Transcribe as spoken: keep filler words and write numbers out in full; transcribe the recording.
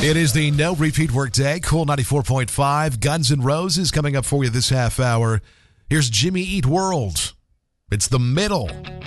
It is the No Repeat Workday, Cool ninety-four point five. Guns N' Roses coming up for you this half hour. Here's Jimmy Eat World. It's the middle.